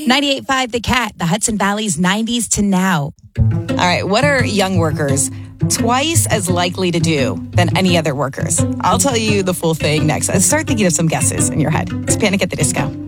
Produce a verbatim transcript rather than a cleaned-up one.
ninety-eight point five The Cat, the Hudson Valley's nineties to now. All right, what are young workers twice as likely to do than any other workers? I'll tell you the full thing next. Start thinking of some guesses in your head. It's Panic at the Disco.